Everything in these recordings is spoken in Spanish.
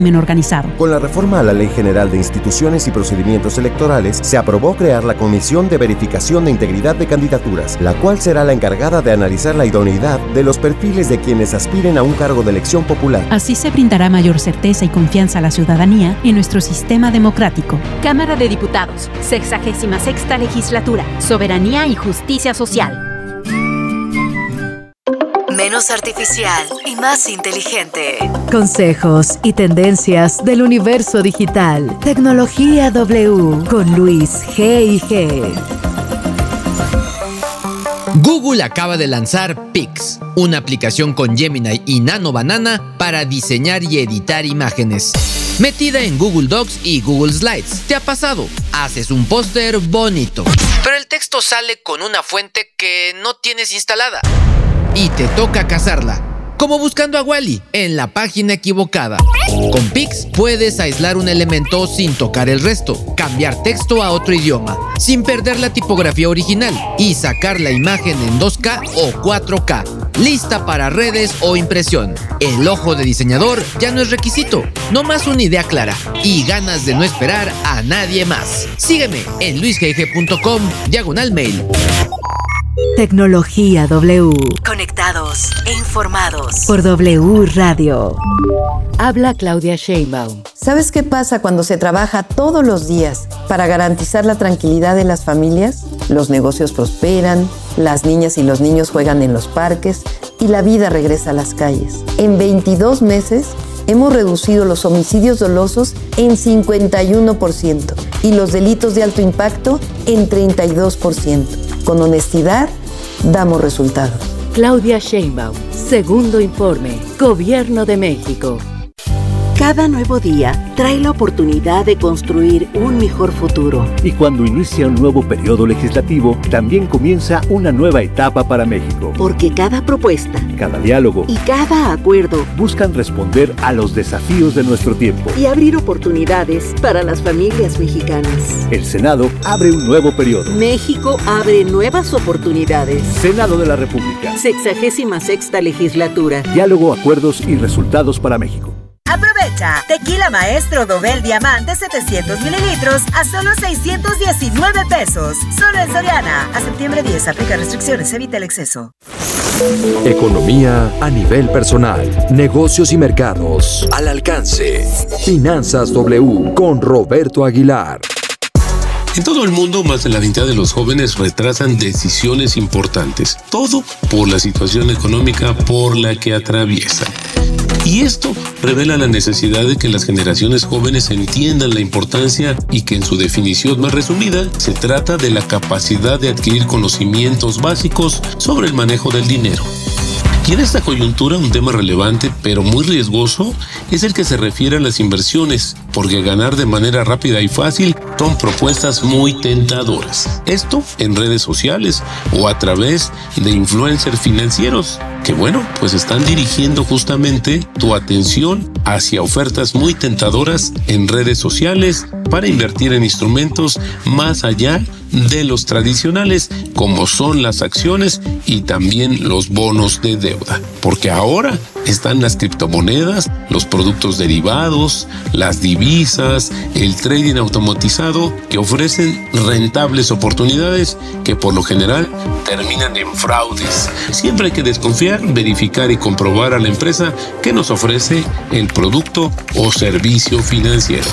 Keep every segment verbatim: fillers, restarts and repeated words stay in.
organizado. Con la reforma a la Ley General de Instituciones y Procedimientos Electorales, se aprobó crear la Comisión de Verificación de Integridad de Candidaturas, la cual será la encargada de analizar la idoneidad de los perfiles de quienes aspiren a un cargo de elección popular. Así se brindará mayor certeza y confianza a la ciudadanía en nuestro sistema democrático. Cámara de Diputados, sexagésima sexta legislatura, soberanía y justicia social. Menos artificial y más inteligente. Consejos y tendencias del universo digital. Tecnología W con Luis G y G. Google acaba de lanzar Pix, una aplicación con Gemini y Nano Banana para diseñar y editar imágenes. Metida en Google Docs y Google Slides. ¿Te ha pasado? Haces un póster bonito, pero el texto sale con una fuente que no tienes instalada. Y te toca cazarla, como buscando a Wall-E en la página equivocada. Con Pix puedes aislar un elemento sin tocar el resto, cambiar texto a otro idioma, sin perder la tipografía original, y sacar la imagen en dos K o cuatro K, lista para redes o impresión. El ojo de diseñador ya no es requisito, nomás una idea clara y ganas de no esperar a nadie más. Sígueme en luisgg punto com diagonal mail. Tecnología W. Conectados e informados. Por W Radio. Habla Claudia Sheinbaum. ¿Sabes qué pasa cuando se trabaja todos los días para garantizar la tranquilidad de las familias? Los negocios prosperan, las niñas y los niños juegan en los parques y la vida regresa a las calles. En veintidós meses hemos reducido los homicidios dolosos en cincuenta y uno por ciento y los delitos de alto impacto en treinta y dos por ciento. Con honestidad, damos resultados. Claudia Sheinbaum, segundo informe, Gobierno de México. Cada nuevo día trae la oportunidad de construir un mejor futuro. Y cuando inicia un nuevo periodo legislativo, también comienza una nueva etapa para México. Porque cada propuesta, cada diálogo y cada acuerdo buscan responder a los desafíos de nuestro tiempo y abrir oportunidades para las familias mexicanas. El Senado abre un nuevo periodo. México abre nuevas oportunidades. Senado de la República. Sexagésima sexta legislatura. Diálogo, acuerdos y resultados para México. Aprovecha, Tequila Maestro Dobel Diamante setecientos mililitros a solo seiscientos diecinueve pesos. Solo en Soriana. A septiembre diez, aplica restricciones, evita el exceso. Economía a nivel personal, negocios y mercados al alcance. Finanzas W con Roberto Aguilar. En todo el mundo, más de la mitad de los jóvenes retrasan decisiones importantes. Todo por la situación económica por la que atraviesan. Y esto revela la necesidad de que las generaciones jóvenes entiendan la importancia y que en su definición más resumida se trata de la capacidad de adquirir conocimientos básicos sobre el manejo del dinero. Y en esta coyuntura un tema relevante pero muy riesgoso es el que se refiere a las inversiones, porque ganar de manera rápida y fácil son propuestas muy tentadoras. Esto en redes sociales o a través de influencers financieros que bueno, pues están dirigiendo justamente tu atención hacia ofertas muy tentadoras en redes sociales para invertir en instrumentos más allá de los tradicionales como son las acciones y también los bonos de deuda. Porque ahora están las criptomonedas, los productos derivados, las divisas, el trading automatizado que ofrecen rentables oportunidades que por lo general terminan en fraudes. Siempre hay que desconfiar, verificar y comprobar a la empresa que nos ofrece el producto o servicio financiero.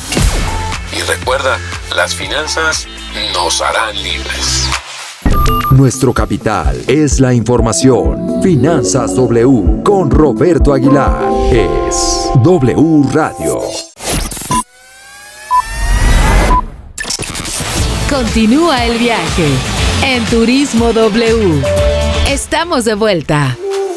Y recuerda, las finanzas nos harán libres. Nuestro capital es la información. Finanzas W con Roberto Aguilar. Es W Radio. Continúa el viaje en Turismo W. Estamos de vuelta.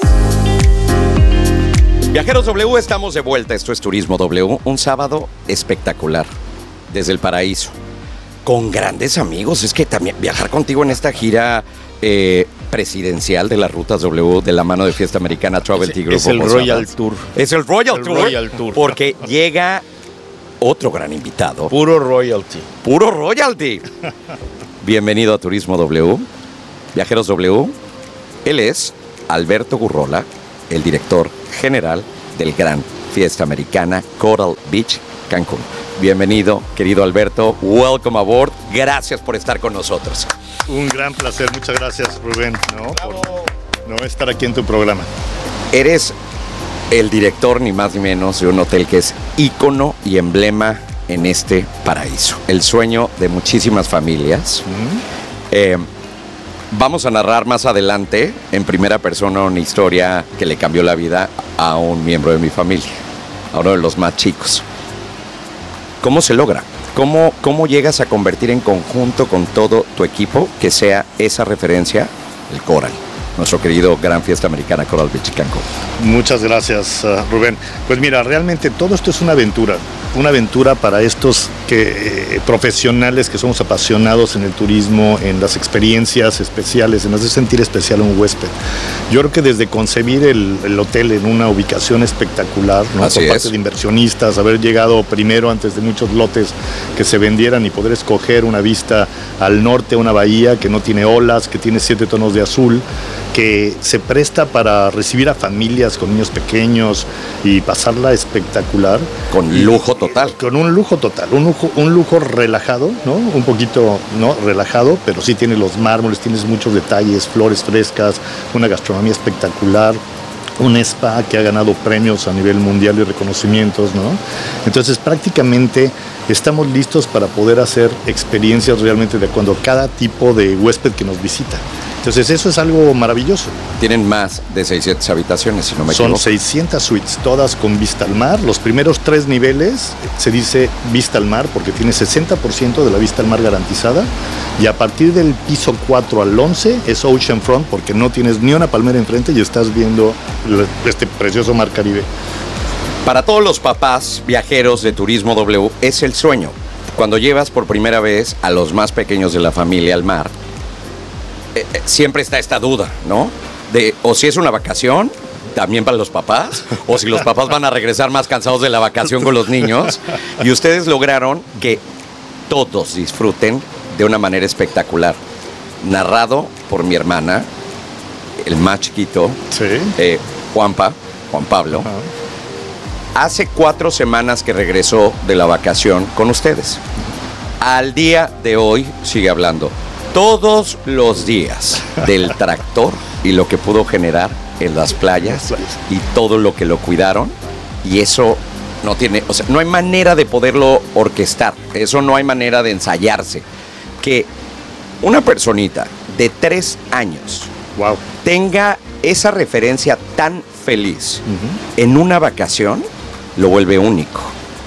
Viajeros W, estamos de vuelta. Esto es Turismo W. Un sábado espectacular. Desde el paraíso. Con grandes amigos. Es que también viajar contigo en esta gira eh, presidencial de las rutas W de la mano de Fiesta Americana Travel T Group. Es el Royal Tour. Es el Royal el Tour. Royal Tour. Porque llega otro gran invitado. Puro royalty. Puro royalty. Bienvenido a Turismo W. Viajeros W. Él es Alberto Gurrola, el director general del Gran fiesta americana Coral Beach, Cancún. Bienvenido, querido Alberto. Welcome aboard. Gracias por estar con nosotros. Un gran placer. Muchas gracias, Rubén, ¿no? por no estar aquí en tu programa. Eres el director, ni más ni menos, de un hotel que es ícono y emblema en este paraíso. El sueño de muchísimas familias. Mm. Eh, vamos a narrar más adelante, en primera persona, una historia que le cambió la vida a un miembro de mi familia, a uno de los más chicos. ¿Cómo se logra? ¿Cómo, cómo llegas a convertir en conjunto con todo tu equipo que sea esa referencia, el Coral? Nuestro querido Gran Fiesta Americana Coral Beach Cancún. Muchas gracias, uh, Rubén. Pues mira, realmente todo esto es una aventura. Una aventura para estos que, eh, profesionales que somos apasionados en el turismo, en las experiencias especiales, en hacer sentir especial a un huésped. Yo creo que desde concebir el, el hotel en una ubicación espectacular, ¿no? Por parte de inversionistas, haber llegado primero antes de muchos lotes que se vendieran y poder escoger una vista al norte, una bahía que no tiene olas, que tiene siete tonos de azul, que se presta para recibir a familias con niños pequeños y pasarla espectacular. Con lujo total. Con un lujo total, un lujo, un lujo relajado, ¿no? Un poquito, ¿no? Relajado, pero sí tiene los mármoles, tienes muchos detalles, flores frescas, una gastronomía espectacular, un spa que ha ganado premios a nivel mundial y reconocimientos, ¿no? Entonces prácticamente estamos listos para poder hacer experiencias realmente de acuerdo a cada tipo de huésped que nos visita. Entonces eso es algo maravilloso. Tienen más de seiscientas habitaciones, si no me Son equivoco. seiscientas suites, todas con vista al mar. Los primeros tres niveles se dice vista al mar porque tiene sesenta por ciento de la vista al mar garantizada. Y a partir del piso cuatro al once es oceanfront porque no tienes ni una palmera enfrente y estás viendo este precioso mar Caribe. Para todos los papás viajeros de Turismo W es el sueño. Cuando llevas por primera vez a los más pequeños de la familia al mar, eh, eh, siempre está esta duda, ¿no? De o si es una vacación, también para los papás, o si los papás van a regresar más cansados de la vacación con los niños. Y ustedes lograron que todos disfruten de una manera espectacular. Narrado por mi hermana, el más chiquito, sí. eh, Juanpa, Juan Pablo. Uh-huh. Hace cuatro semanas que regresó de la vacación con ustedes. Al día de hoy sigue hablando todos los días del tractor y lo que pudo generar en las playas y todo lo que lo cuidaron. Y eso no tiene, o sea, no hay manera de poderlo orquestar. Eso no hay manera de ensayarse. Que una personita de tres años wow. tenga esa referencia tan feliz uh-huh. en una vacación, lo vuelve único.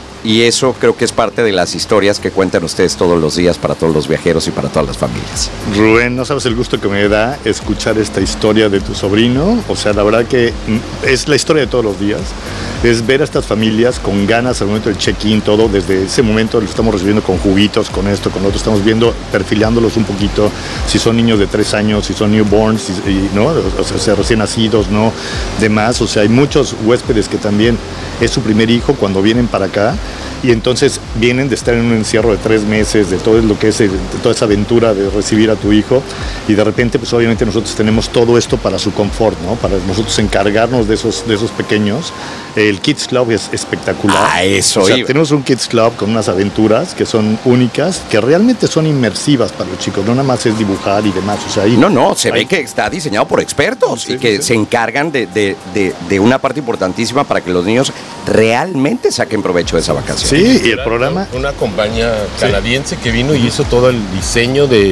Y eso creo que es parte de las historias que cuentan ustedes todos los días para todos los viajeros y para todas las familias. Rubén, no sabes el gusto que me da escuchar esta historia de tu sobrino. O sea, la verdad que es la historia de todos los días. Es ver a estas familias con ganas al momento del check-in, todo. Desde ese momento lo estamos recibiendo con juguitos, con esto, con lo otro. Estamos viendo, perfilándolos un poquito. Si son niños de tres años, si son newborns, y, y, ¿no? O sea, recién nacidos, ¿no? Demás. O sea, hay muchos huéspedes que también es su primer hijo cuando vienen para acá. Y entonces vienen de estar en un encierro de tres meses, de todo lo que es, de toda esa aventura de recibir a tu hijo, y de repente, pues obviamente nosotros tenemos todo esto para su confort, ¿no? Para nosotros encargarnos de esos, de esos pequeños. El Kids Club es espectacular. Ah, eso. O sea, tenemos un Kids Club con unas aventuras que son únicas, que realmente son inmersivas para los chicos, no nada más es dibujar y demás. O sea, ahí, no, no, se ahí, ve que está diseñado por expertos sí, y que sí. se encargan de, de, de, de una parte importantísima para que los niños realmente saquen provecho de esa vacación. Sí, y el programa. Una compañía canadiense sí. que vino y hizo todo el diseño de,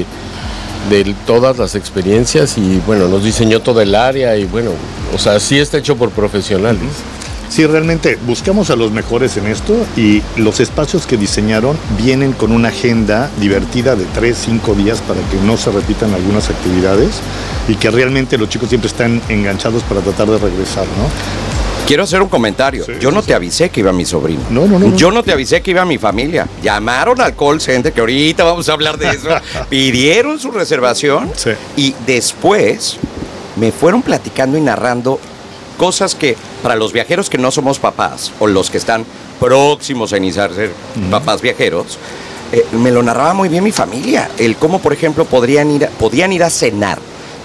de todas las experiencias y bueno, nos diseñó todo el área y bueno, o sea, sí está hecho por profesionales. Sí, realmente buscamos a los mejores en esto y los espacios que diseñaron vienen con una agenda divertida de tres, cinco días para que no se repitan algunas actividades y que realmente los chicos siempre están enganchados para tratar de regresar, ¿no? Quiero hacer un comentario. Sí, Yo no sí, te avisé que iba mi sobrino. No, no, no. Yo no te avisé que iba mi familia. Llamaron al call center, que ahorita vamos a hablar de eso. Pidieron su reservación sí. y después me fueron platicando y narrando cosas que para los viajeros que no somos papás o los que están próximos a iniciar ser uh-huh. papás viajeros, eh, me lo narraba muy bien mi familia. El cómo, por ejemplo, podrían ir a, podían ir a cenar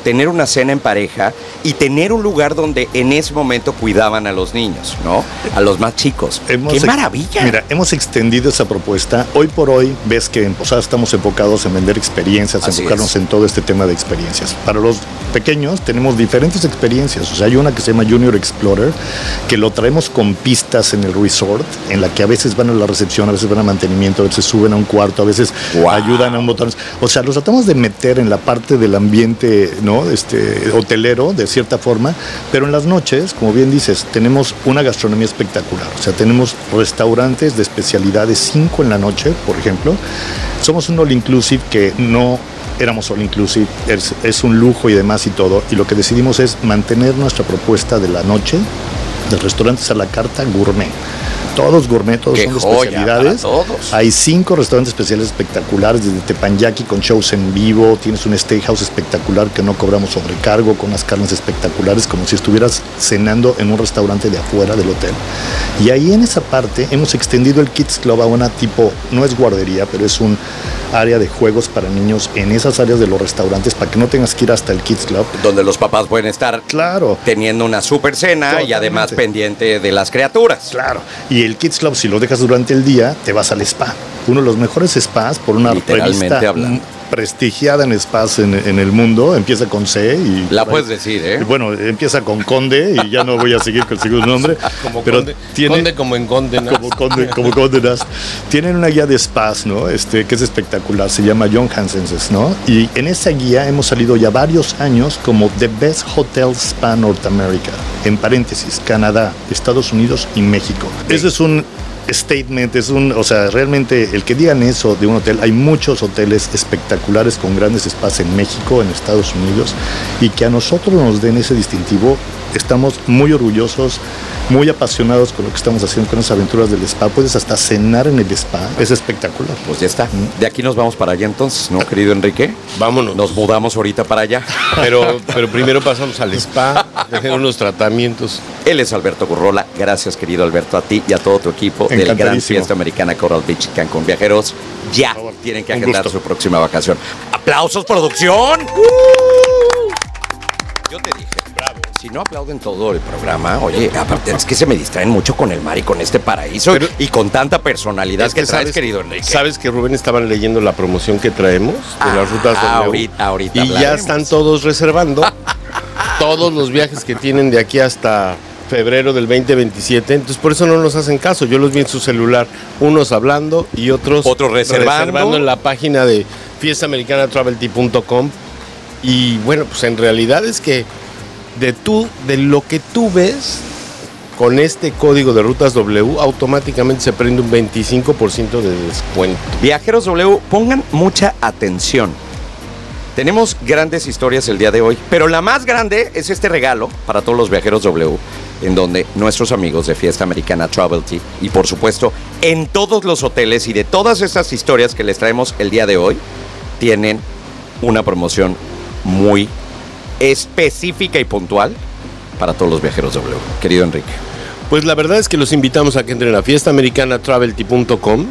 tener una cena en pareja y tener un lugar donde en ese momento cuidaban a los niños, ¿no? A los más chicos. Hemos ¡Qué ex- maravilla! Mira, hemos extendido esa propuesta. Hoy por hoy ves que en Posada estamos enfocados en vender experiencias, Así enfocarnos es. en todo este tema de experiencias. Para los pequeños tenemos diferentes experiencias. O sea, hay una que se llama Junior Explorer, que lo traemos con pistas en el resort, en la que a veces van a la recepción, a veces van a mantenimiento, a veces suben a un cuarto, a veces Wow. ayudan a un botón. O sea, los tratamos de meter en la parte del ambiente, ¿no? Este, hotelero, de cierta forma, pero en las noches, como bien dices, tenemos una gastronomía espectacular. O sea, tenemos restaurantes de especialidades, cinco en la noche, por ejemplo. Somos un all inclusive que no éramos all inclusive, es, es un lujo y demás y todo. Y lo que decidimos es mantener nuestra propuesta de la noche, de restaurantes a la carta gourmet. Todos gourmet, todos ¡Qué son de joya especialidades. para todos! Hay cinco restaurantes especiales espectaculares, desde Teppanyaki con shows en vivo, tienes un steakhouse espectacular que no cobramos sobrecargo, con unas carnes espectaculares, como si estuvieras cenando en un restaurante de afuera del hotel. Y ahí en esa parte hemos extendido el Kids Club a una tipo, no es guardería, pero es un área de juegos para niños en esas áreas de los restaurantes, para que no tengas que ir hasta el Kids Club. Donde los papás pueden estar Claro. teniendo una super cena y Totalmente. además pendiente de las criaturas. Claro. Y el Kids Club, si lo dejas durante el día, te vas al spa. Uno de los mejores spas por una Literalmente revista hablando. prestigiada en spas en, en el mundo. Empieza con C y... La puedes decir, ¿eh? Y bueno, empieza con Conde y ya no voy a seguir con el segundo nombre. Como pero conde, tiene, conde como en Condenas. como Conde, como Condenas. Tienen una guía de spas, ¿no? Este, que es espectacular, se llama John Hansen's, ¿no? Y en esa guía hemos salido ya varios años como The Best Hotel Spa North America, en paréntesis, Canadá, Estados Unidos y México. Eso es un statement, es un, o sea, realmente el que digan eso de un hotel, hay muchos hoteles espectaculares con grandes spas en México, en Estados Unidos, y que a nosotros nos den ese distintivo, estamos muy orgullosos, muy apasionados con lo que estamos haciendo con esas aventuras del spa. Puedes hasta cenar en el spa, es espectacular. Pues ya está. De aquí nos vamos para allá entonces, ¿no, querido Enrique? Vámonos. Nos mudamos ahorita para allá. Pero, pero primero pasamos al spa, hacer unos tratamientos. Él es Alberto Gurrola. Gracias, querido Alberto, a ti y a todo tu equipo del Gran Encantadísimo. Fiesta Americana Coral Beach Cancún. Viajeros, ya tienen que Un agendar gusto. su próxima vacación. ¡Aplausos, producción! Yo te dije, bravo. Si no aplauden todo el programa, oye, aparte es que se me distraen mucho con el mar y con este paraíso Pero- y con tanta personalidad Es que, que traes, sabes- querido Enrique. Sabes que Rubén estaban leyendo la promoción que traemos de Ah, las rutas W. ahorita, ahorita Y ya hablaremos. están todos reservando todos los viajes que tienen de aquí hasta febrero del veinte veintisiete. Entonces por eso no nos hacen caso. Yo los vi en su celular, unos hablando y otros Otros reservando. en la página de fiesta americana travel tea punto com. Y bueno, pues en realidad es que de tú, de lo que tú ves con este código de rutas W, automáticamente se prende un veinticinco por ciento de descuento. Viajeros W, pongan mucha atención. Tenemos grandes historias el día de hoy, pero la más grande es este regalo para todos los viajeros W, en donde nuestros amigos de Fiesta Americana Travel Tea y por supuesto en todos los hoteles y de todas estas historias que les traemos el día de hoy, tienen una promoción muy específica y puntual para todos los viajeros W. Querido Enrique. Pues la verdad es que los invitamos a que entren a fiesta americana travel tea punto com,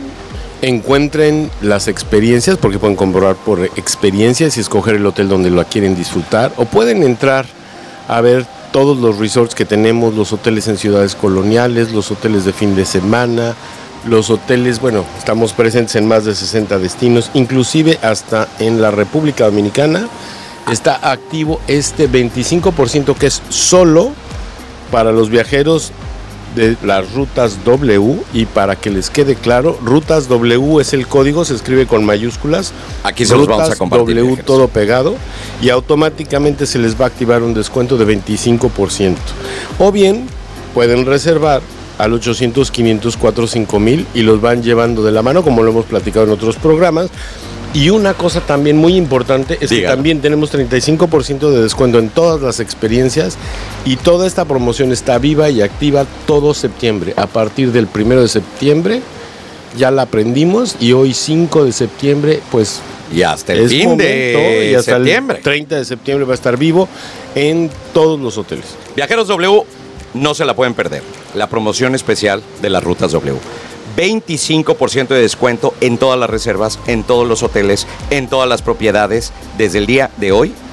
encuentren las experiencias, porque pueden comprobar por experiencias y escoger el hotel donde lo quieren disfrutar, o pueden entrar a ver todos los resorts que tenemos, los hoteles en ciudades coloniales, los hoteles de fin de semana, los hoteles, bueno, estamos presentes en más de sesenta destinos, inclusive hasta en la República Dominicana está activo este veinticinco por ciento que es solo para los viajeros de las rutas W. Y para que les quede claro, rutas W es el código, se escribe con mayúsculas. Aquí se los vamos a compartir, W viajeros. todo pegado, y automáticamente se les va a activar un descuento de veinticinco por ciento. O bien pueden reservar al ochocientos, quinientos cuatro, cinco mil y los van llevando de la mano, como lo hemos platicado en otros programas. Y una cosa también muy importante es Dígalo. que también tenemos treinta y cinco por ciento de descuento en todas las experiencias, y toda esta promoción está viva y activa todo septiembre. A partir del primero de septiembre ya la aprendimos, y hoy cinco de septiembre pues Y hasta el es fin momento, de y hasta septiembre. el treinta de septiembre va a estar vivo en todos los hoteles. Viajeros W, no se la pueden perder. La promoción especial de las rutas W. veinticinco por ciento de descuento en todas las reservas, en todos los hoteles, en todas las propiedades, desde el día de hoy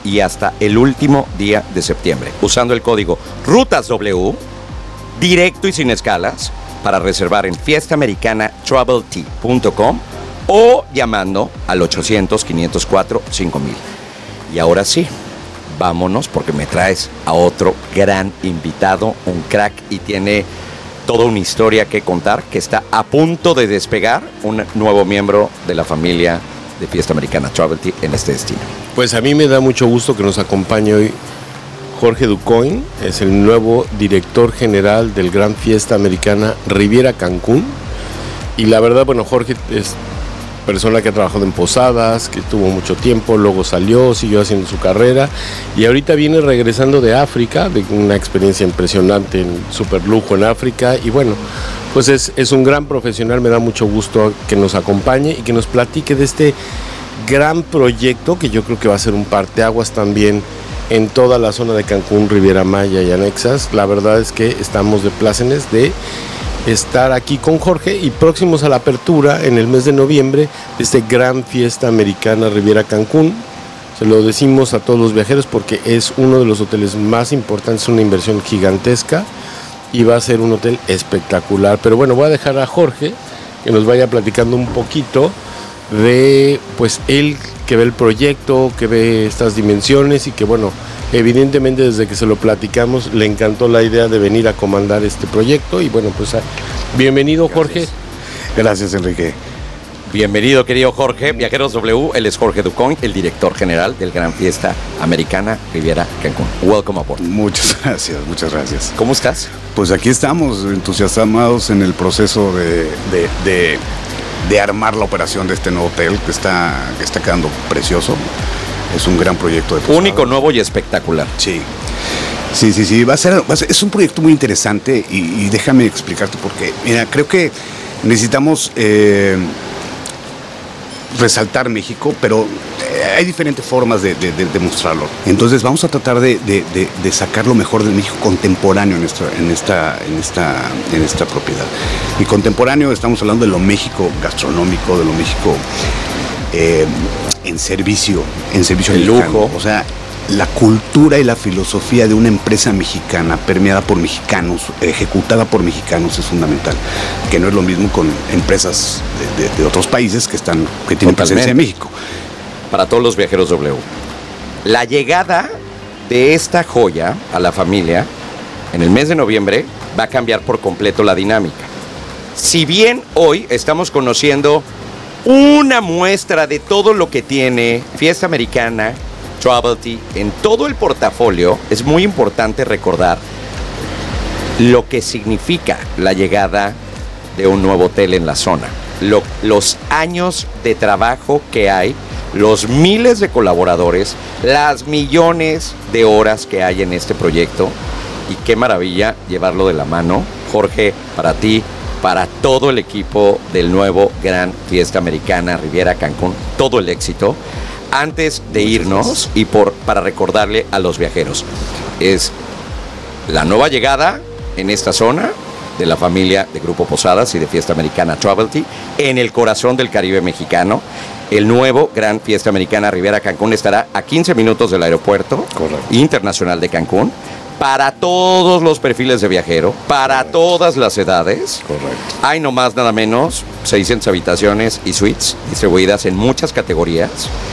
y hasta el último día de septiembre, usando el código RUTASW, directo y sin escalas, para reservar en fiesta americana travel tea punto com o llamando al ochocientos, quinientos cuatro, cinco mil. Y ahora sí, vámonos porque me traes a otro gran invitado, un crack, y tiene toda una historia que contar, que está a punto de despegar, un nuevo miembro de la familia de Fiesta Americana Travel Tea en este destino. Pues a mí me da mucho gusto que nos acompañe hoy Jorge Ducoin, es el nuevo director general del Gran Fiesta Americana Riviera Cancún. Y la verdad, bueno, Jorge es persona que ha trabajado en posadas, que tuvo mucho tiempo, luego salió, siguió haciendo su carrera y ahorita viene regresando de África, de una experiencia impresionante en super lujo en África. Y bueno, pues es, es un gran profesional, me da mucho gusto que nos acompañe y que nos platique de este gran proyecto que yo creo que va a ser un parteaguas también en toda la zona de Cancún, Riviera Maya y anexas. La verdad es que estamos de plácemes de estar aquí con Jorge y próximos a la apertura en el mes de noviembre de este Gran Fiesta Americana Riviera Cancún. Se lo decimos a todos los viajeros porque es uno de los hoteles más importantes, una inversión gigantesca y va a ser un hotel espectacular. Pero bueno, voy a dejar a Jorge que nos vaya platicando un poquito de, pues, él que ve el proyecto, que ve estas dimensiones y que, bueno, evidentemente desde que se lo platicamos le encantó la idea de venir a comandar este proyecto. Y bueno, pues bienvenido, Jorge. Gracias, Gracias Enrique. Bienvenido, querido Jorge. Viajeros W, él es Jorge Ducoin, el director general del Gran Fiesta Americana Riviera Cancún. Welcome aboard. Muchas gracias, muchas gracias. ¿Cómo estás? Pues aquí estamos, entusiasmados en el proceso de, de, de, de armar la operación de este nuevo hotel que está, que está quedando precioso. Es un gran proyecto de posada. Único, nuevo y espectacular. Sí. Sí, sí, sí. Va a ser, va a ser, es un proyecto muy interesante y, y déjame explicarte por qué. Mira, creo que necesitamos eh, resaltar México, pero eh, hay diferentes formas de, de, de, de mostrarlo. Entonces vamos a tratar de, de, de, de sacar lo mejor del México contemporáneo en esta, en, esta, en, esta, en esta propiedad. Y contemporáneo estamos hablando de lo México gastronómico, de lo México eh, en servicio, en servicio el lujo. O sea, la cultura y la filosofía de una empresa mexicana, permeada por mexicanos, ejecutada por mexicanos, es fundamental. Que no es lo mismo con empresas de, de, de otros países que están que tienen Totalmente. presencia en México. Para todos los viajeros W, la llegada de esta joya a la familia en el mes de noviembre va a cambiar por completo la dinámica. Si bien hoy estamos conociendo una muestra de todo lo que tiene Fiesta Americana Travel Tea en todo el portafolio, es muy importante recordar lo que significa la llegada de un nuevo hotel en la zona, lo, los años de trabajo que hay, los miles de colaboradores, las millones de horas que hay en este proyecto, y qué maravilla llevarlo de la mano. Jorge, para ti, para todo el equipo del nuevo Gran Fiesta Americana Riviera Cancún, todo el éxito. Antes de irnos y por, para recordarle a los viajeros, es la nueva llegada en esta zona de la familia de Grupo Posadas y de Fiesta Americana Travel Tea en el corazón del Caribe mexicano. El nuevo Gran Fiesta Americana Riviera Cancún estará a quince minutos del aeropuerto Correcto. Internacional de Cancún, para todos los perfiles de viajero, para Correcto. Todas las edades. Correcto. Hay no más nada menos seiscientas habitaciones y suites distribuidas en muchas categorías.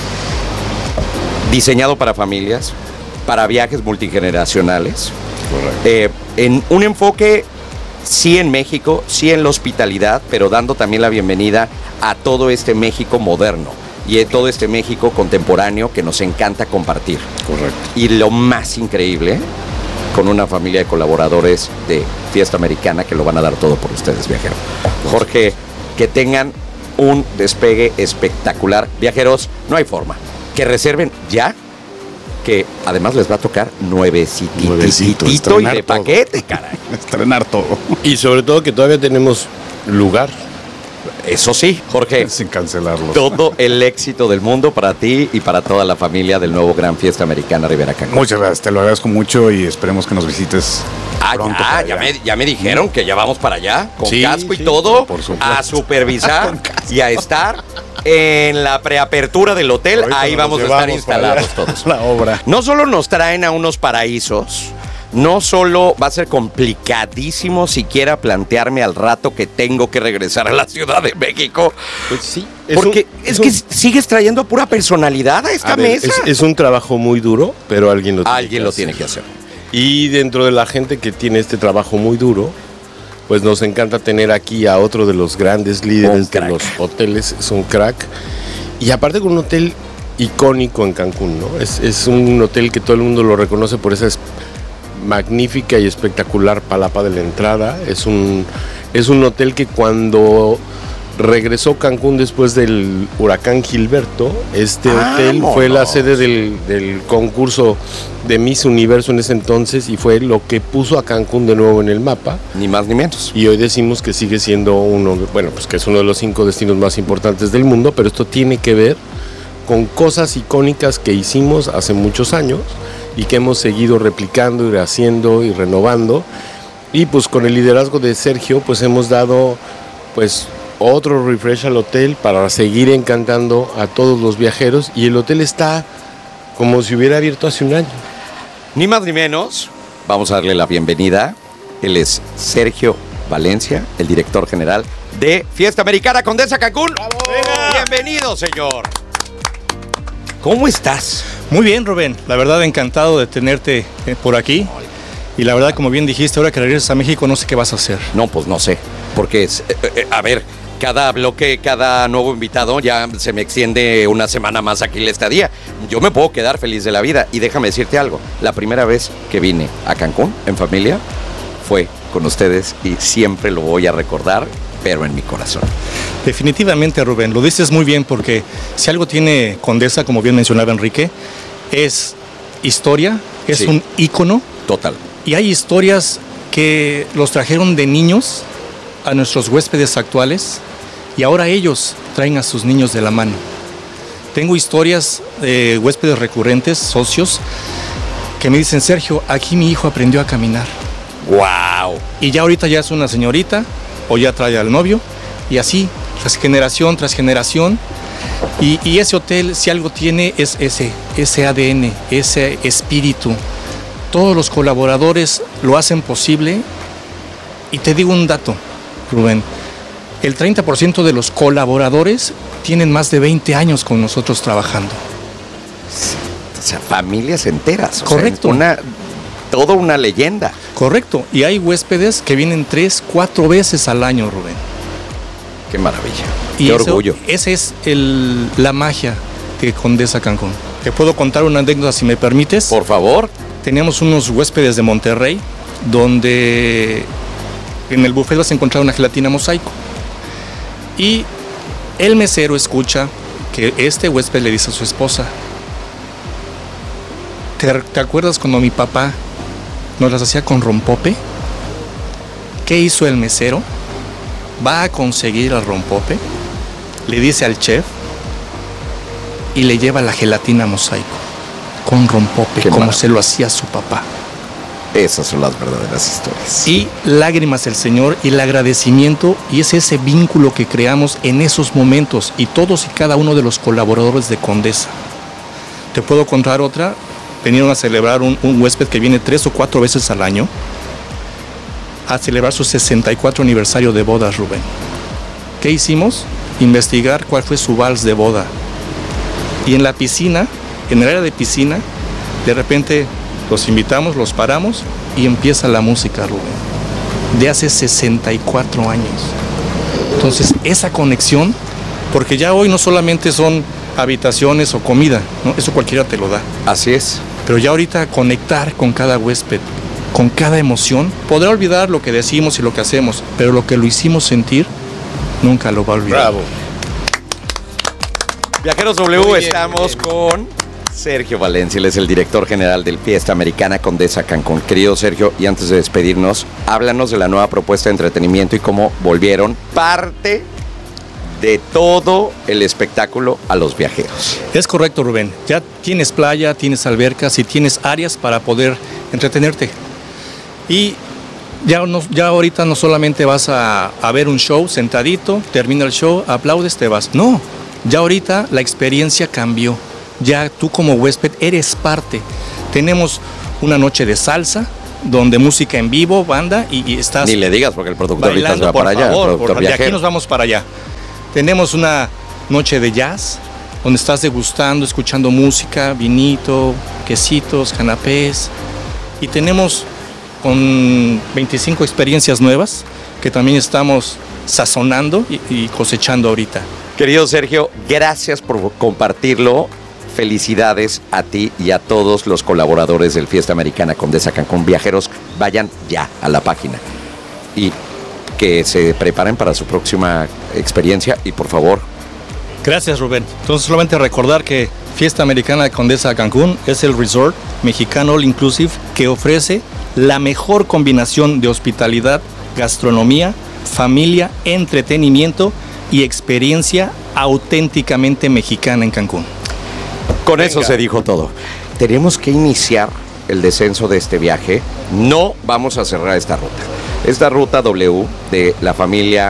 Diseñado para familias, para viajes multigeneracionales. Eh, en un enfoque sí en México, sí en la hospitalidad, pero dando también la bienvenida a todo este México moderno y a todo este México contemporáneo que nos encanta compartir. Correcto. Y lo más increíble, con una familia de colaboradores de Fiesta Americana que lo van a dar todo por ustedes, viajeros. Jorge, que tengan un despegue espectacular. Viajeros, no hay forma. Que reserven ya, que además les va a tocar nuevecitito, nuevecito y de paquete, caray. Estrenar todo. Y sobre todo que todavía tenemos lugar. Eso sí, Jorge. Sin cancelarlo. Todo el éxito del mundo para ti y para toda la familia del nuevo Gran Fiesta Americana Riviera Cancún. Muchas gracias, te lo agradezco mucho y esperemos que nos visites ah, pronto. Ya, ya, me, ya me dijeron que ya vamos para allá, con sí, casco y sí, todo, por supuesto. a supervisar y a estar en la preapertura del hotel. Ahorita ahí vamos a estar instalados todos. La obra. No solo nos traen a unos paraísos, no solo va a ser complicadísimo siquiera plantearme al rato que tengo que regresar a la Ciudad de México. Pues sí. Es porque un, es, es que un, sigues trayendo pura personalidad a esta a ver, mesa. Es, es un trabajo muy duro, pero alguien lo tiene, alguien que, lo hacer. tiene que hacer. Y dentro de la gente que tiene este trabajo muy duro, pues nos encanta tener aquí a otro de los grandes líderes de los hoteles. Es un crack. Y aparte con un hotel icónico en Cancún, ¿no? Es, es un hotel que todo el mundo lo reconoce por esa magnífica y espectacular palapa de la entrada. Es un, es un hotel que cuando regresó Cancún después del huracán Gilberto, este hotel ¡Vámonos! Fue la sede del, del concurso de Miss Universo en ese entonces y fue lo que puso a Cancún de nuevo en el mapa. Ni más ni menos. Y hoy decimos que sigue siendo uno, bueno, pues que es uno de los cinco destinos más importantes del mundo, pero esto tiene que ver con cosas icónicas que hicimos hace muchos años y que hemos seguido replicando y haciendo y renovando. Y pues con el liderazgo de Sergio, pues hemos dado pues otro refresh al hotel para seguir encantando a todos los viajeros y el hotel está como si hubiera abierto hace un año. Ni más ni menos, vamos a darle la bienvenida. Él es Sergio Valencia, el director general de Fiesta Americana Condesa Cancún. Bienvenido, señor. ¿Cómo estás? Muy bien, Rubén. La verdad, encantado de tenerte eh, por aquí. Y la verdad, como bien dijiste, ahora que regresas a México, no sé qué vas a hacer. No, pues no sé. Porque, es, eh, eh, a ver, cada bloque, cada nuevo invitado, ya se me extiende una semana más aquí la estadía. Yo me puedo quedar feliz de la vida. Y déjame decirte algo. La primera vez que vine a Cancún, en familia, fue con ustedes. Y siempre lo voy a recordar, pero en mi corazón. Definitivamente, Rubén, lo dices muy bien porque si algo tiene Condesa, como bien mencionaba Enrique, es historia, es sí. un ícono. Total. Y hay historias que los trajeron de niños a nuestros huéspedes actuales y ahora ellos traen a sus niños de la mano. Tengo historias de huéspedes recurrentes, socios, que me dicen, Sergio, aquí mi hijo aprendió a caminar. ¡Wow! Y ya ahorita ya es una señorita o ya trae al novio y así, tras generación tras generación. Y, y ese hotel, si algo tiene, es ese, ese A D N, ese espíritu. Todos los colaboradores lo hacen posible. Y te digo un dato, Rubén. El treinta por ciento de los colaboradores tienen más de veinte años con nosotros trabajando. O sea, familias enteras. O Correcto. Sea, una, toda una leyenda. Correcto. Y hay huéspedes que vienen tres, cuatro veces al año, Rubén. Qué maravilla. Y Qué eso, orgullo. Esa es el, la magia de Condesa Cancún. ¿Te puedo contar una anécdota si me permites? Por favor. Teníamos unos huéspedes de Monterrey donde en el buffet vas a encontrar una gelatina mosaico. Y el mesero escucha que este huésped le dice a su esposa, ¿te, te acuerdas cuando mi papá nos las hacía con rompope? ¿Qué hizo el mesero? Va a conseguir el rompope, le dice al chef y le lleva la gelatina mosaico con rompope, Qué como maravilla. Se lo hacía su papá. Esas son las verdaderas historias. Y lágrimas del Señor y el agradecimiento, y es ese vínculo que creamos en esos momentos, y todos y cada uno de los colaboradores de Condesa. Te puedo contar otra. Vinieron a celebrar un, un huésped que viene tres o cuatro veces al año a celebrar su sesenta y cuatro aniversario de bodas, Rubén. ¿Qué hicimos? Investigar cuál fue su vals de boda. Y en la piscina, en el área de piscina, de repente los invitamos, los paramos y empieza la música, Rubén, de hace sesenta y cuatro años. Entonces, esa conexión, porque ya hoy no solamente son habitaciones o comida, ¿no? Eso cualquiera te lo da. Así es. Pero ya ahorita conectar con cada huésped, con cada emoción, podrá olvidar lo que decimos y lo que hacemos, pero lo que lo hicimos sentir, nunca lo va a olvidar. Bravo. Viajeros W, bien, estamos con Sergio Valencia, él es el director general del Fiesta Americana Condesa Cancún. Querido Sergio, y antes de despedirnos, háblanos de la nueva propuesta de entretenimiento y cómo volvieron parte de todo el espectáculo a los viajeros. Es correcto, Rubén. Ya tienes playa, tienes albercas y tienes áreas para poder entretenerte. Y ya, no, ya ahorita no solamente vas a, a ver un show sentadito, termina el show, aplaudes, te vas. No, Ya ahorita la experiencia cambió. Ya tú como huésped eres parte. Tenemos una noche de salsa, donde música en vivo, banda, y, y estás... Ni le digas porque el productor ahorita se va por para allá. Favor, por, de aquí nos vamos para allá. Tenemos una noche de jazz, donde estás degustando, escuchando música, vinito, quesitos, canapés. Y tenemos con veinticinco experiencias nuevas que también estamos sazonando y, y cosechando ahorita. Querido Sergio, gracias por compartirlo. Felicidades a ti y a todos los colaboradores del Fiesta Americana Condesa Cancún. Viajeros, vayan ya a la página y que se preparen para su próxima experiencia y por favor. Gracias, Rubén. Entonces solamente recordar que Fiesta Americana Condesa Cancún es el resort mexicano all inclusive que ofrece la mejor combinación de hospitalidad, gastronomía, familia, entretenimiento y experiencia auténticamente mexicana en Cancún. Con Venga. Eso se dijo todo. Tenemos que iniciar el descenso de este viaje. No vamos a cerrar esta ruta. Esta ruta W de la familia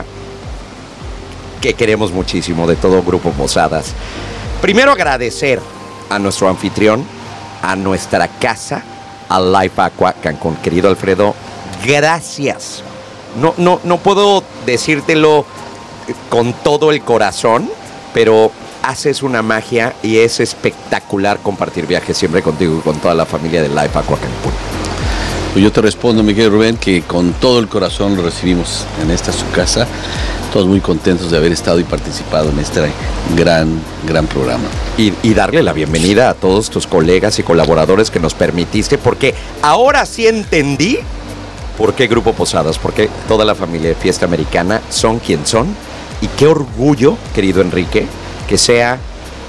que queremos muchísimo, de todo Grupo Posadas. Primero agradecer a nuestro anfitrión, a nuestra casa, a Life Aqua Cancún. Querido Alfredo, gracias. No, no, no puedo decírtelo con todo el corazón, pero haces una magia y es espectacular compartir viajes siempre contigo y con toda la familia de Life Aqua Cancún. Pues yo te respondo, mi querido Rubén, que con todo el corazón lo recibimos en esta su casa. Todos muy contentos de haber estado y participado en este gran, gran programa. Y, y darle la bienvenida a todos tus colegas y colaboradores que nos permitiste, porque ahora sí entendí por qué Grupo Posadas, porque toda la familia de Fiesta Americana son quien son. Y qué orgullo, querido Enrique, que sea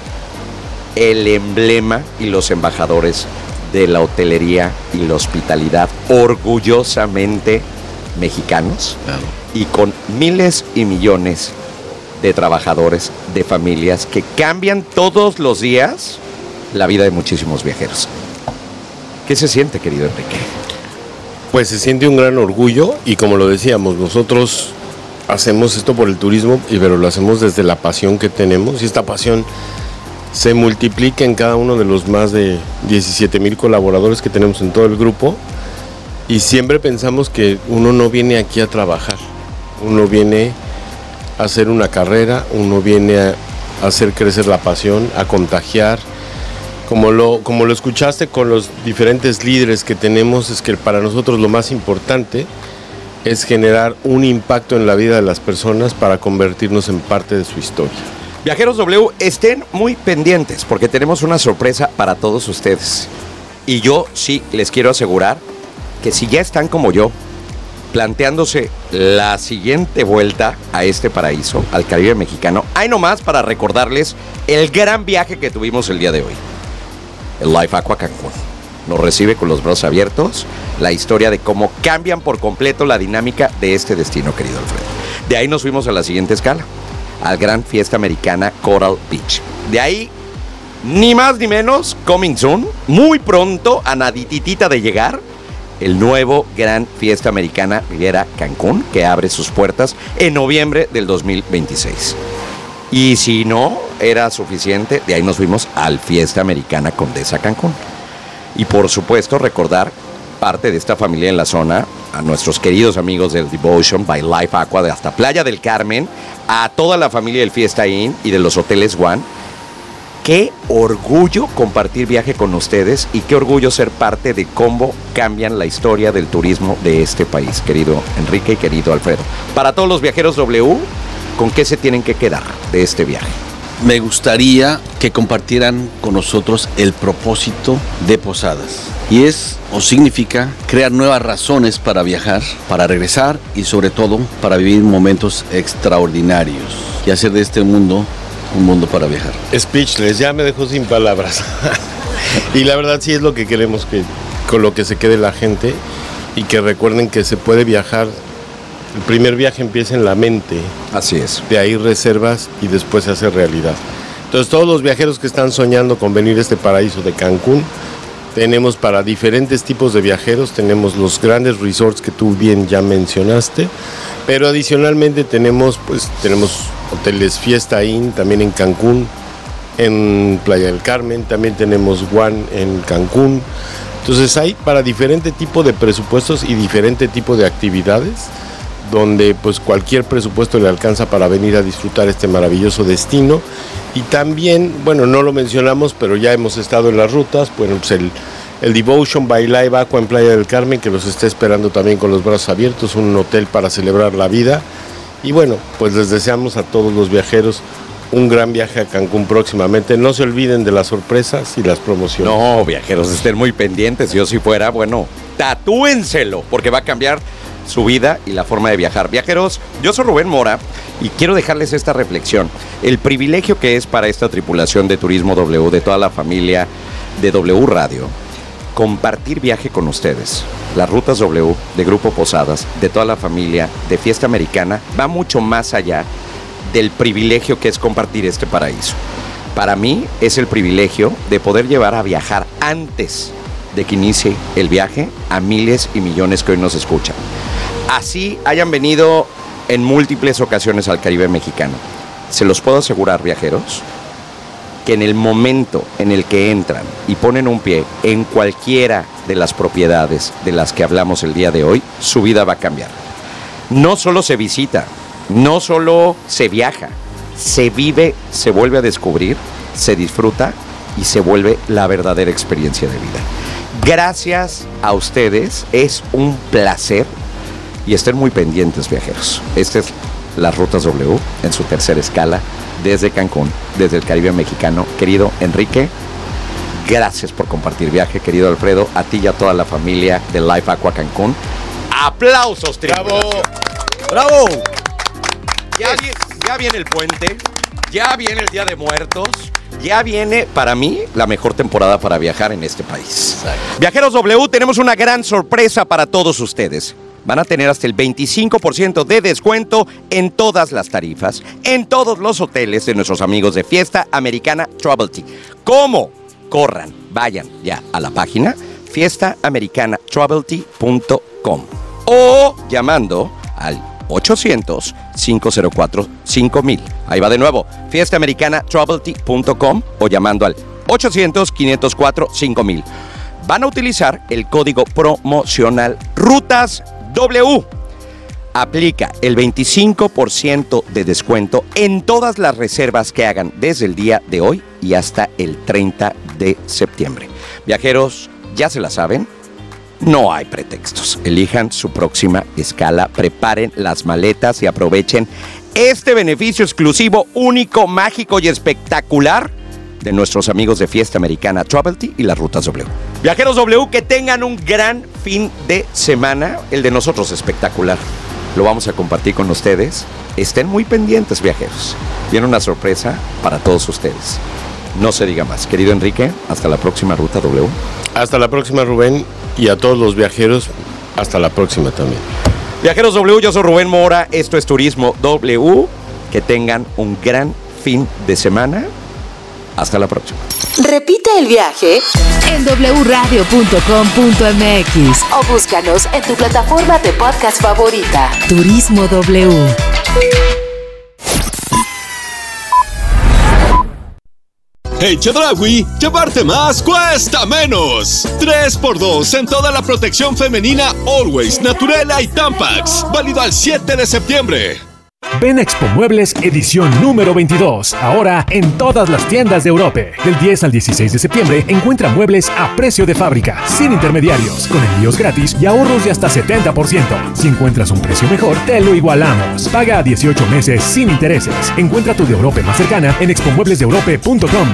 el emblema y los embajadores de la hotelería y la hospitalidad orgullosamente mexicanos, claro. Y con miles y millones de trabajadores, de familias que cambian todos los días la vida de muchísimos viajeros. ¿Qué se siente, querido Enrique? Pues se siente un gran orgullo y como lo decíamos, nosotros hacemos esto por el turismo, pero lo hacemos desde la pasión que tenemos y esta pasión se multiplica en cada uno de los más de diecisiete mil colaboradores que tenemos en todo el grupo y siempre pensamos que uno no viene aquí a trabajar, uno viene a hacer una carrera, uno viene a hacer crecer la pasión, a contagiar. Como lo, como lo escuchaste con los diferentes líderes que tenemos, es que para nosotros lo más importante es generar un impacto en la vida de las personas para convertirnos en parte de su historia. Viajeros W, estén muy pendientes porque tenemos una sorpresa para todos ustedes. Y yo sí les quiero asegurar que si ya están como yo, planteándose la siguiente vuelta a este paraíso, al Caribe mexicano, hay nomás para recordarles el gran viaje que tuvimos el día de hoy. El Life Aqua Cancún nos recibe con los brazos abiertos, la historia de cómo cambian por completo la dinámica de este destino, querido Alfredo. De ahí nos fuimos a la siguiente escala, al Gran Fiesta Americana Coral Beach. De ahí, ni más ni menos, coming soon, muy pronto, a nadititita de llegar, el nuevo Gran Fiesta Americana Riviera Cancún, que abre sus puertas en noviembre del dos mil veintiséis. Y si no era suficiente, de ahí nos fuimos al Fiesta Americana Condesa Cancún. Y por supuesto recordar parte de esta familia en la zona, a nuestros queridos amigos del Devotion by Life Aqua de hasta Playa del Carmen, a toda la familia del Fiesta Inn y de los hoteles One. Qué orgullo compartir viaje con ustedes y qué orgullo ser parte de cómo cambian la historia del turismo de este país, querido Enrique y querido Alfredo. Para todos los viajeros W, ¿con qué se tienen que quedar de este viaje? Me gustaría que compartieran con nosotros el propósito de Posadas. Y es o significa crear nuevas razones para viajar, para regresar y sobre todo para vivir momentos extraordinarios y hacer de este mundo un mundo para viajar. Speechless, ya me dejó sin palabras. Y la verdad sí es lo que queremos, que con lo que se quede la gente y que recuerden que se puede viajar. El primer viaje empieza en la mente. Así es. De ahí reservas y después se hace realidad. Entonces todos los viajeros que están soñando con venir a este paraíso de Cancún, tenemos para diferentes tipos de viajeros, tenemos los grandes resorts que tú bien ya mencionaste, pero adicionalmente tenemos, pues, tenemos hoteles Fiesta Inn, también en Cancún, en Playa del Carmen, también tenemos One en Cancún. Entonces hay para diferente tipo de presupuestos y diferente tipo de actividades, donde pues cualquier presupuesto le alcanza para venir a disfrutar este maravilloso destino. Y también, bueno, no lo mencionamos, pero ya hemos estado en las rutas, bueno, pues el, el Devotion by Live Aqua en Playa del Carmen, que los está esperando también con los brazos abiertos, un hotel para celebrar la vida. Y bueno, pues les deseamos a todos los viajeros un gran viaje a Cancún próximamente. No se olviden de las sorpresas y las promociones. No, viajeros, estén muy pendientes. Yo si fuera, bueno, tatúenselo, porque va a cambiar su vida y la forma de viajar. Viajeros, yo soy Rubén Mora y quiero dejarles esta reflexión. El privilegio que es para esta tripulación de Turismo W, de toda la familia de W Radio, compartir viaje con ustedes. Las rutas W de Grupo Posadas, de toda la familia de Fiesta Americana, va mucho más allá del privilegio que es compartir este paraíso. Para mí es el privilegio de poder llevar a viajar antes de que inicie el viaje a miles y millones que hoy nos escuchan. Así hayan venido en múltiples ocasiones al Caribe mexicano. Se los puedo asegurar, viajeros, que en el momento en el que entran y ponen un pie en cualquiera de las propiedades de las que hablamos el día de hoy, su vida va a cambiar. No solo se visita, no solo se viaja, se vive, se vuelve a descubrir, se disfruta y se vuelve la verdadera experiencia de vida. Gracias a ustedes, es un placer y estén muy pendientes, viajeros. Esta es las Rutas W en su tercera escala desde Cancún, desde el Caribe mexicano. Querido Enrique, gracias por compartir viaje. Querido Alfredo, a ti y a toda la familia de Live Aqua Cancún. ¡Aplausos, tripulación! ¡Bravo! ¡Bravo! Ya viene, ya viene el puente, ya viene el Día de Muertos, ya viene, para mí, la mejor temporada para viajar en este país. Exacto. Viajeros W, tenemos una gran sorpresa para todos ustedes. Van a tener hasta el veinticinco por ciento de descuento en todas las tarifas, en todos los hoteles de nuestros amigos de Fiesta Americana Travelty. ¿Cómo? Corran, vayan ya a la página fiesta americana travelty punto com o llamando al ochocientos, cinco cero cuatro, cinco mil. Ahí va de nuevo, fiesta americana travelty punto com o llamando al ochocientos, quinientos cuatro, cinco mil. Van a utilizar el código promocional Rutas W. Aplica el veinticinco por ciento de descuento en todas las reservas que hagan desde el día de hoy y hasta el treinta de septiembre. Viajeros, ya se la saben. No hay pretextos. Elijan su próxima escala, preparen las maletas y aprovechen este beneficio exclusivo, único, mágico y espectacular de nuestros amigos de Fiesta Americana Travelty y las Rutas W. Viajeros W, que tengan un gran fin de semana. El de nosotros espectacular. Lo vamos a compartir con ustedes. Estén muy pendientes, viajeros. Viene una sorpresa para todos ustedes. No se diga más. Querido Enrique, hasta la próxima Ruta W. Hasta la próxima, Rubén. Y a todos los viajeros, hasta la próxima también. Viajeros W, yo soy Rubén Mora, esto es Turismo W. Que tengan un gran fin de semana. Hasta la próxima. Repite el viaje en doble u radio punto com punto m x o búscanos en tu plataforma de podcast favorita. Turismo W. En Chedraui, llevarte más cuesta menos. tres por dos en toda la protección femenina Always, Naturela y Tampax. Válido al siete de septiembre. Ven a Expo Muebles edición número veintidós, ahora en todas las tiendas de Europa. Del diez al dieciséis de septiembre encuentra muebles a precio de fábrica, sin intermediarios, con envíos gratis y ahorros de hasta setenta por ciento. Si encuentras un precio mejor, te lo igualamos. Paga a dieciocho meses sin intereses. Encuentra tu de Europa más cercana en expo muebles de europa punto com.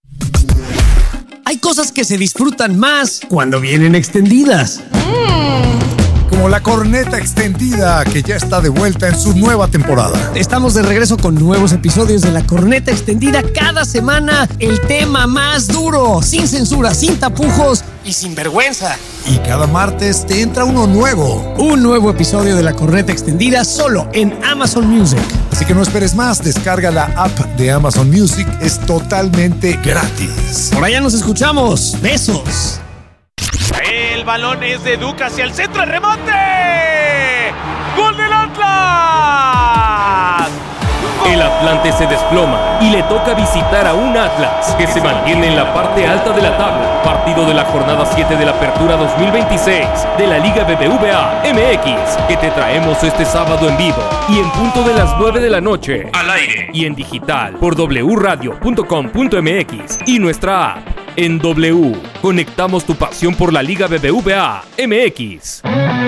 Hay cosas que se disfrutan más cuando vienen extendidas. Como la corneta extendida, que ya está de vuelta en su nueva temporada. Estamos de regreso con nuevos episodios de la corneta extendida cada semana. El tema más duro, sin censura, sin tapujos y sin vergüenza. Y cada martes te entra uno nuevo. Un nuevo episodio de la corneta extendida solo en Amazon Music. Así que no esperes más, descarga la app de Amazon Music, es totalmente gratis. Por allá nos escuchamos. Besos. El balón es de Duca hacia el centro, el remate. ¡Gol del Atlas! El Atlante se desploma y le toca visitar a un Atlas que se mantiene en la parte alta de la tabla. Partido de la jornada siete de la Apertura dos mil veintiséis de la Liga B B V A M X, que te traemos este sábado en vivo y en punto de las nueve de la noche, al aire y en digital por w radio punto com punto m x y nuestra app. En W, conectamos tu pasión por la Liga B B V A M X.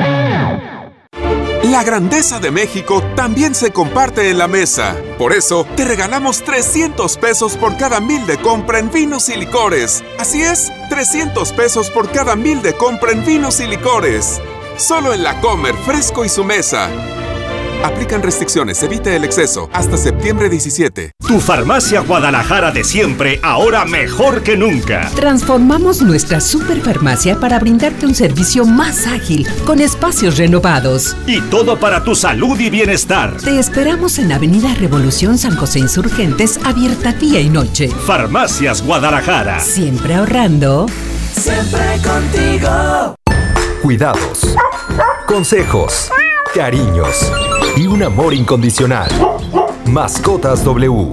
La grandeza de México también se comparte en la mesa. Por eso, te regalamos trescientos pesos por cada mil de compra en vinos y licores. Así es, trescientos pesos por cada mil de compra en vinos y licores. Solo en La Comer, Fresco y Su Mesa. Aplican restricciones, evite el exceso. Hasta septiembre diecisiete. Tu farmacia Guadalajara de siempre, ahora mejor que nunca. Transformamos nuestra superfarmacia para brindarte un servicio más ágil, con espacios renovados. Y todo para tu salud y bienestar. Te esperamos en Avenida Revolución San José Insurgentes, abierta día y noche. Farmacias Guadalajara. Siempre ahorrando. Siempre contigo. Cuidados, consejos, cariños y un amor incondicional. Mascotas W.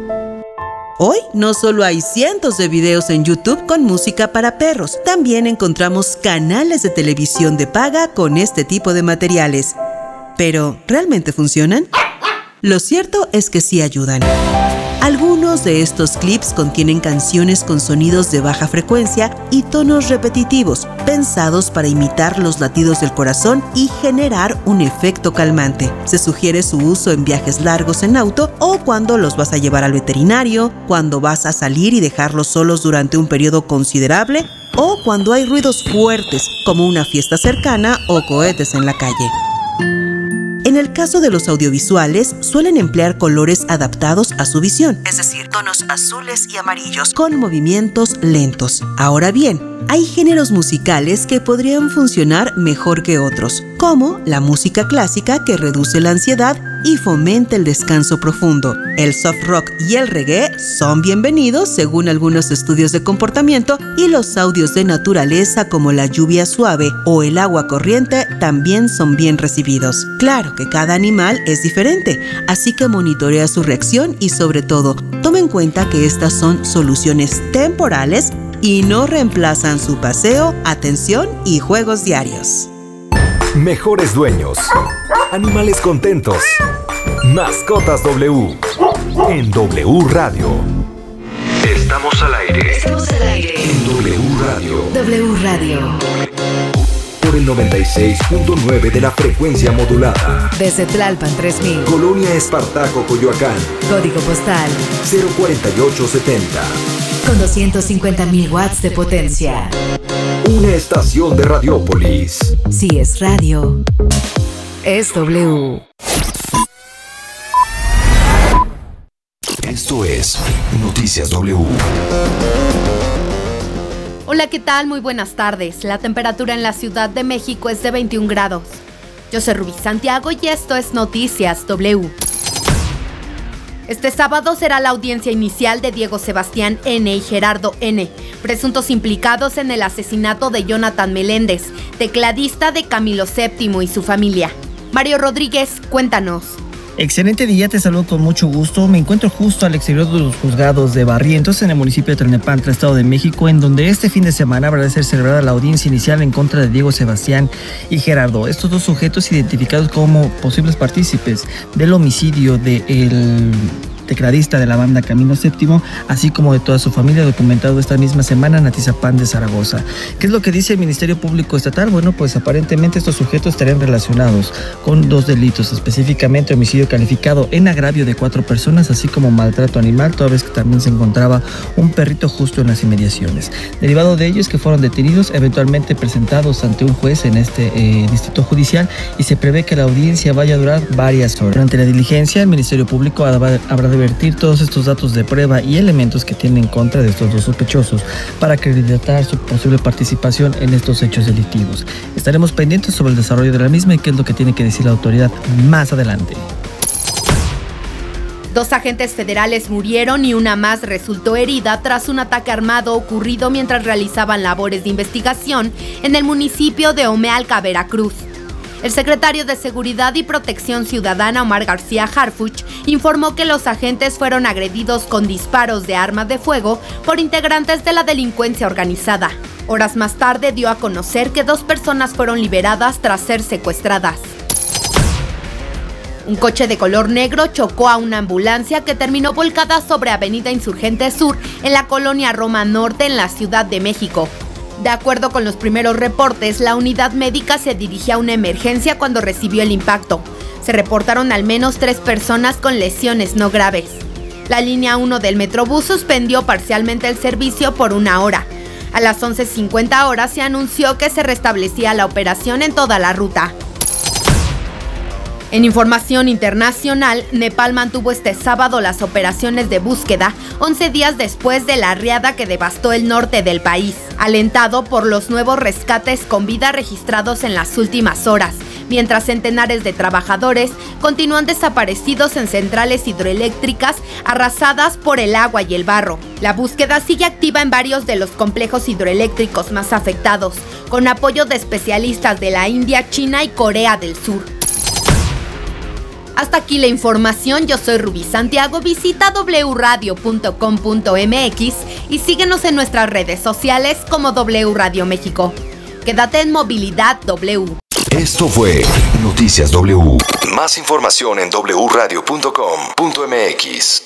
Hoy no solo hay cientos de videos en YouTube con música para perros, también encontramos canales de televisión de paga con este tipo de materiales. Pero, ¿realmente funcionan? Lo cierto es que sí ayudan. Algunos de estos clips contienen canciones con sonidos de baja frecuencia y tonos repetitivos, pensados para imitar los latidos del corazón y generar un efecto calmante. Se sugiere su uso en viajes largos en auto o cuando los vas a llevar al veterinario, cuando vas a salir y dejarlos solos durante un periodo considerable o cuando hay ruidos fuertes como una fiesta cercana o cohetes en la calle. En el caso de los audiovisuales, suelen emplear colores adaptados a su visión, es decir, tonos azules y amarillos, con movimientos lentos. Ahora bien, hay géneros musicales que podrían funcionar mejor que otros, como la música clásica que reduce la ansiedad y fomenta el descanso profundo. El soft rock y el reggae son bienvenidos según algunos estudios de comportamiento y los audios de naturaleza como la lluvia suave o el agua corriente también son bien recibidos. Claro que cada animal es diferente, así que monitorea su reacción y sobre todo, toma en cuenta que estas son soluciones temporales y no reemplazan su paseo, atención y juegos diarios. Mejores dueños. Animales contentos. Mascotas W. En W Radio. Estamos al aire. Estamos al aire. En W Radio. W Radio. Por el noventa y seis punto nueve de la frecuencia modulada. Desde Tlalpan tres mil. Colonia Espartaco, Coyoacán. Código postal cero cuarenta y ocho setenta. Con doscientos cincuenta mil watts de potencia. Una estación de Radiópolis. Si es radio, es W. Esto es Noticias W. Hola, ¿qué tal? Muy buenas tardes. La temperatura en la Ciudad de México es de veintiún grados. Yo soy Rubí Santiago y esto es Noticias W. Este sábado será la audiencia inicial de Diego Sebastián N. y Gerardo N., presuntos implicados en el asesinato de Jonathan Meléndez, tecladista de Camilo séptimo y su familia. Mario Rodríguez, cuéntanos. Excelente día, te saludo con mucho gusto. Me encuentro justo al exterior de los juzgados de Barrientos, en el municipio de Tlalnepantla, Estado de México, en donde este fin de semana habrá de ser celebrada la audiencia inicial en contra de Diego Sebastián y Gerardo, estos dos sujetos identificados como posibles partícipes del homicidio de el tecladista de la banda Camilo séptimo, así como de toda su familia, documentado esta misma semana en Atizapán de Zaragoza. ¿Qué es lo que dice el Ministerio Público Estatal? Bueno, pues aparentemente estos sujetos estarían relacionados con dos delitos, específicamente homicidio calificado en agravio de cuatro personas, así como maltrato animal, toda vez que también se encontraba un perrito justo en las inmediaciones. Derivado de ello es que fueron detenidos, eventualmente presentados ante un juez en este eh, distrito judicial, y se prevé que la audiencia vaya a durar varias horas. Durante la diligencia, el Ministerio Público habrá, habrá de vertir todos estos datos de prueba y elementos que tienen en contra de estos dos sospechosos para acreditar su posible participación en estos hechos delictivos. Estaremos pendientes sobre el desarrollo de la misma y qué es lo que tiene que decir la autoridad más adelante. Dos agentes federales murieron y una más resultó herida tras un ataque armado ocurrido mientras realizaban labores de investigación en el municipio de Omealca, Veracruz. El secretario de Seguridad y Protección Ciudadana, Omar García Harfuch, informó que los agentes fueron agredidos con disparos de armas de fuego por integrantes de la delincuencia organizada. Horas más tarde dio a conocer que dos personas fueron liberadas tras ser secuestradas. Un coche de color negro chocó a una ambulancia que terminó volcada sobre Avenida Insurgente Sur en la colonia Roma Norte en la Ciudad de México. De acuerdo con los primeros reportes, la unidad médica se dirigía a una emergencia cuando recibió el impacto. Se reportaron al menos tres personas con lesiones no graves. La línea uno del Metrobús suspendió parcialmente el servicio por una hora. A las once cincuenta horas se anunció que se restablecía la operación en toda la ruta. En información internacional, Nepal mantuvo este sábado las operaciones de búsqueda once días después de la riada que devastó el norte del país, alentado por los nuevos rescates con vida registrados en las últimas horas, mientras centenares de trabajadores continúan desaparecidos en centrales hidroeléctricas arrasadas por el agua y el barro. La búsqueda sigue activa en varios de los complejos hidroeléctricos más afectados, con apoyo de especialistas de la India, China y Corea del Sur. Hasta aquí la información, yo soy Rubí Santiago, visita doble u radio punto com punto m x y síguenos en nuestras redes sociales como W Radio México. Quédate en Movilidad W. Esto fue Noticias W. Más información en doble u radio punto com punto m x.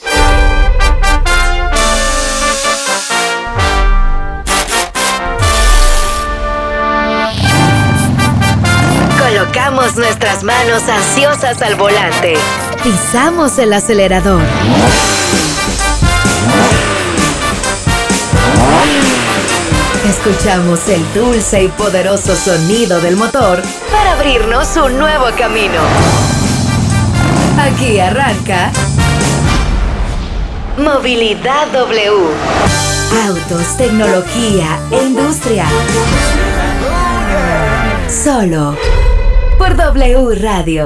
Colocamos nuestras manos ansiosas al volante. Pisamos el acelerador. Escuchamos el dulce y poderoso sonido del motor para abrirnos un nuevo camino. Aquí arranca Movilidad W. Autos, tecnología e industria. Solo por W Radio.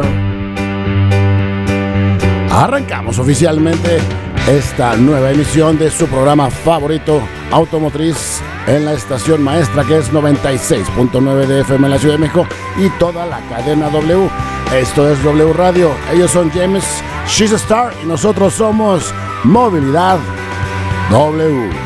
Arrancamos oficialmente esta nueva emisión de su programa favorito automotriz en la estación maestra, que es noventa y seis punto nueve de F M en la Ciudad de México y toda la cadena W. Esto es W Radio. Ellos son James, She's a Star y nosotros somos Movilidad W.